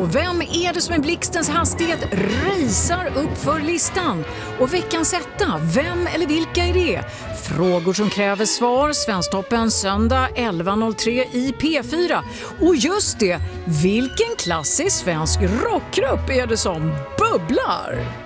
Och vem är det som i blixtens hastighet racear upp för listan? Och veckans etta, vem eller vilka är det? Frågor som kräver svar, Svensktoppen söndag 11.03 i P4. Och just det, vilken klassisk svensk rockgrupp är det som bubblar?